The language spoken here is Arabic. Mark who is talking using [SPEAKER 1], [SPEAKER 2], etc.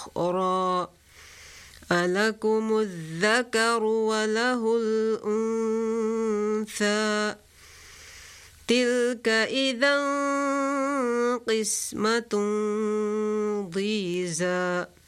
[SPEAKER 1] أخرى ألكم الذكر وله الأنثى تلك إذا قسمة ضيزى